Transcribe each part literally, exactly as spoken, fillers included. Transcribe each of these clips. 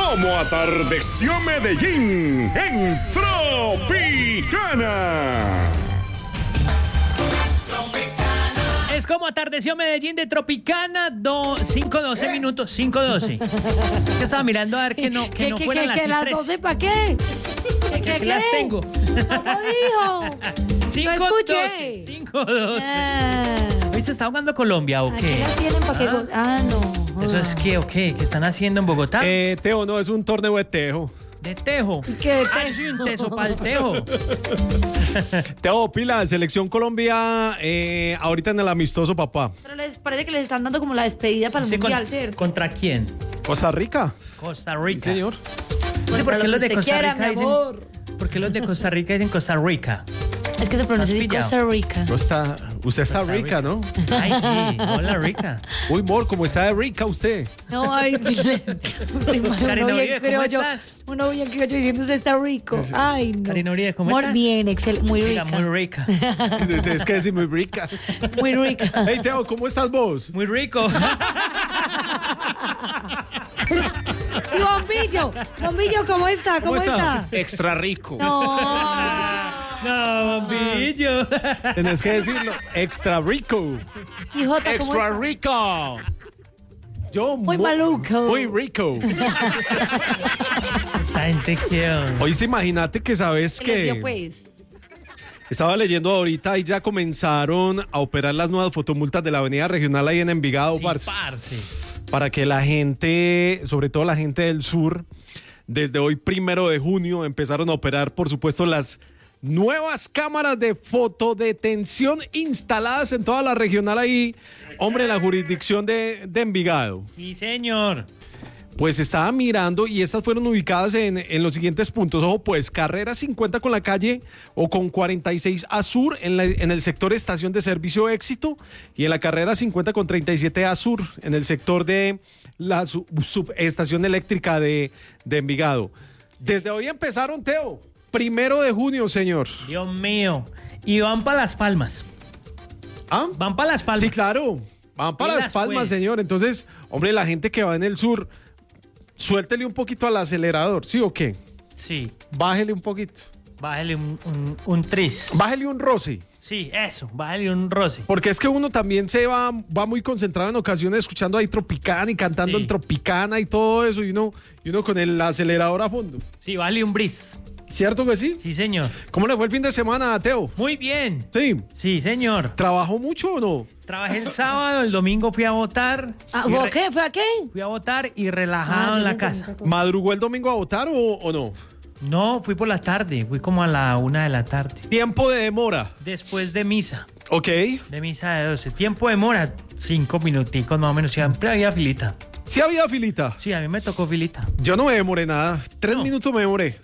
Como atardeció Medellín en Tropicana. Es como atardeció Medellín de Tropicana, cinco doce minutos, cinco doce. Que estaba mirando a ver que no, que ¿Qué, no qué, fueran qué, las que las doce para qué? ¿Qué, qué, que qué? las tengo. ¿Cómo dijo? cinco escuché. cinco doce. Ah, ¿Viste? ¿Está jugando Colombia o aquí qué? la tienen para que Ah. go- Ah, no. ¿Eso es qué o qué? ¿Qué están haciendo en Bogotá? Eh, Teo, no, es un torneo de tejo. De tejo. ¿Qué de Ah, sí, un teso para el tejo. Teo, pila, Selección Colombia, eh, ahorita en el amistoso, papá. Pero les parece que les están dando como la despedida para el Sí, con- mundial, ¿cierto? ¿Contra quién? Costa Rica. Costa Rica. Sí, señor. Sí, Contra ¿por qué los los de que Costa quiera, Rica mi dicen? amor. ¿Por qué los de Costa Rica dicen Costa Rica? Es que se pronuncia ¿Has así pillado? Costa Rica. No está, usted está Costa rica, Rica. ¿no? Ay, sí. Hola, Rica. Uy, mor, ¿cómo está de rica usted? No, ay, sí. Usted, uno Karina bien Uribe, ¿cómo criollo, estás? uno bien criollo diciendo usted está rico. Ay, no. Karina Uribe, ¿cómo Amor, estás? bien, excel, muy Diga, rica. muy rica. Es que decir muy rica. Muy rica. Hey, Teo, ¿cómo estás vos? Muy rico. Y Bombillo, Bombillo, ¿cómo está? ¿Cómo, ¿Cómo está? está? Extra rico. No. No, bombillo. Tenés que decirlo, extra rico. Y Jota, ¿cómo Extra está? rico. Yo Muy mu- maluco. Muy rico. Esta gente que... Hoy sí, imagínate que sabes ¿Qué les dio, que pues? estaba leyendo ahorita y ya comenzaron a operar las nuevas fotomultas de la avenida regional ahí en Envigado, Sí, parce, parce. para que la gente, sobre todo la gente del sur, desde hoy primero de junio empezaron a operar, por supuesto, las nuevas cámaras de fotodetención instaladas en toda la regional ahí, hombre, en la jurisdicción de, de Envigado. Sí, señor. Pues estaba mirando y estas fueron ubicadas en, en los siguientes puntos. Ojo, pues, carrera cincuenta con la calle o con cuarenta y seis A Sur en, la- en el sector Estación de Servicio Éxito y en la carrera cincuenta con treinta y siete A Sur en el sector de la su- subestación eléctrica de, de Envigado. Desde hoy empezaron, Teo. Primero de junio, señor. Dios mío. Y van para Las Palmas. ¿Ah? Van para Las Palmas. Sí, claro. Van para Pilas, Las Palmas, pues. señor. Entonces, hombre, la gente que va en el sur, suéltele un poquito al acelerador, ¿sí o qué? Sí. Bájele un poquito. Bájale un, un, un tris. Bájele un roce. Sí, eso. Bájale un roce. Porque es que uno también se va, va muy concentrado en ocasiones escuchando ahí Tropicana y cantando Sí. en Tropicana y todo eso, y uno, y uno con el acelerador a fondo. Sí, bájale un bris. ¿Cierto que sí? Sí, señor. ¿Cómo le fue el fin de semana, Teo? Muy bien. Sí. Sí, señor. ¿Trabajó mucho o no? Trabajé el sábado, el domingo fui a votar. Ah, y ¿fue re- a qué? ¿Fue a qué? Fui a votar y relajado Ah, en yo la no casa. entendí. ¿Madrugó el domingo a votar o, o no? No, fui por la tarde. Fui como a la una de la tarde. Tiempo de demora. Después de misa. Ok. De misa de doce. Tiempo de mora, cinco minuticos más o menos. Siempre había filita. Sí había filita. Sí, a mí me tocó filita. Yo no me demoré nada. Tres No. minutos me demoré.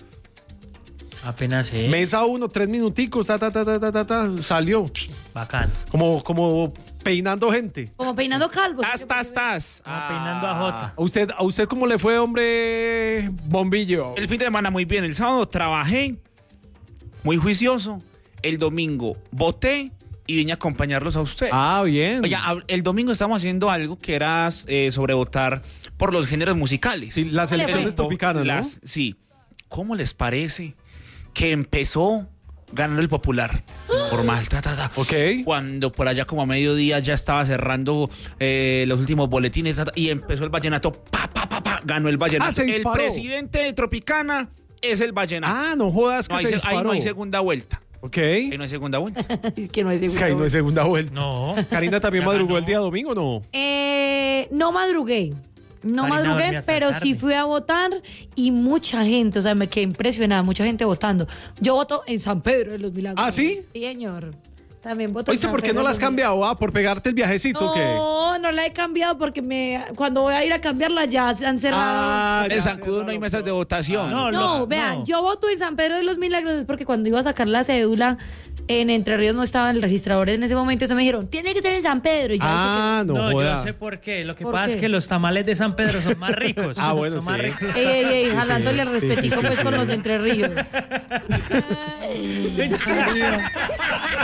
Apenas eh. Mesa uno, tres minuticos, ta, ta, ta, ta, ta, ta, ta, salió. Bacán. Como, como peinando gente. Como peinando calvos. Tas, tas, tas. Ah, peinando a Jota. ¿A usted, ¿A usted cómo le fue, hombre, Bombillo? El fin de semana muy bien. El sábado trabajé muy juicioso. El domingo voté y vine a acompañarlos a usted. Ah, bien. Oiga, hab- el domingo estamos haciendo algo que era eh, sobre votar por los géneros musicales. Sí, las ¿Cómo le elecciones fue? tropicanas, ¿no? Las- sí. ¿Cómo les parece que empezó ganando el popular? Formal, ta, ta, ta. Ok. Cuando por allá como a mediodía ya estaba cerrando eh, los últimos boletines ta, ta, y empezó el vallenato, pa, pa, pa, pa, ganó el vallenato. Ah, se el disparó. presidente de Tropicana es el vallenato. Ah, no jodas que no hay, se se- ahí disparó. no hay segunda vuelta. Ok. Ahí no hay segunda vuelta. Es que no es Es seguro. que ahí no es segunda vuelta. No. Karina también Ya madrugó ganó. el día domingo, ¿no? Eh, no madrugué. No Karina madrugué, dormía hasta pero tarde. sí fui a votar y mucha gente, o sea, me quedé impresionada, mucha gente votando. Yo voto en San Pedro de los Milagros. ¿Ah, sí? Sí, señor. También voto en Oíste, San ¿por qué Pedro no de la has los Milagros. cambiado? Ah, ¿por pegarte el viajecito o qué? No, no la he cambiado porque me cuando voy a ir a cambiarla ya se han cerrado. Ah, En ya San sé, Cudo no hay mesas de votación. No, No, lo- vean, no. yo voto en San Pedro de los Milagros es porque cuando iba a sacar la cédula en Entre Ríos no estaba el registrador en ese momento, entonces me dijeron, tiene que ser en San Pedro. Y ya Ah, no, No, joda. yo sé por qué. Lo que ¿Por pasa qué? es que los tamales de San Pedro son más ricos. Ah, bueno, Son más sí. ricos. Ey, ey, ey, Sí, jalándole sí. el respetico Sí, sí, sí, pues sí. con los de Entre Ríos.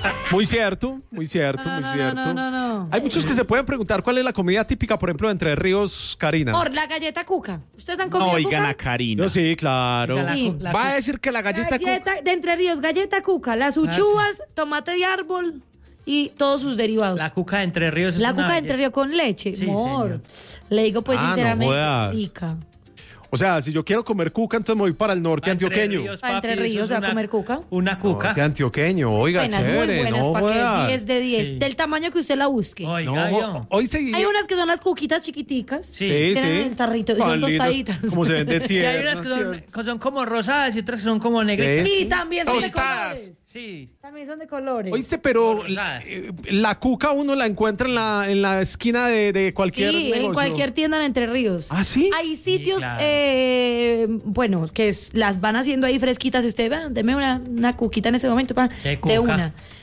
Muy cierto, muy cierto, No, muy no, no, cierto. no, no, no. Hay muchos que se pueden preguntar cuál es la comida típica, por ejemplo, de Entre Ríos, Karina. Por la galleta cuca. ¿Ustedes han No, comido oigan cuca? a Karina. Yo sí, claro. La Sí. cu- la Va a cu- decir que la galleta... cu- Galleta de Entre Ríos, galleta cuca, las uchuvas, tomate de árbol y todos sus derivados. La cuca de Entre Ríos es La una cuca de Entre belleza. Ríos con leche, Sí, amor. Le digo pues Ah, no sinceramente, jodas. rica. O sea, si yo quiero comer cuca, entonces me voy para el norte Pa' Entre antioqueño. Ríos, Pa' Entre papi, eso Ríos es a una- comer cuca. Una cuca. Norte antioqueño, oiga, Buenas, chévere, muy buenas, no para jodas. que diez de diez. Sí. Del tamaño que usted la busque. Oiga, No, yo. hoy se... Hay unas que son las cuquitas chiquiticas. Sí. Sí, Tienen sí. el tarrito y Tan son lindas, tostaditas. Como se ven de Y tierra. hay unas que son, que son como rosadas y otras que son como negritas. ¿Ves? Y también son de Tostadas. colores. Sí. También son de colores. Oíste, pero Rosadas. eh, la cuca uno la encuentra en la, en la esquina de, de cualquier Sí, negocio. en cualquier tienda en Entre Ríos. ¿Ah, sí? Hay sitios, claro. eh, bueno, que es- las van haciendo ahí fresquitas. Y usted, va, deme una, una cuquita en ese momento, pa, ¿Qué de cuca? una.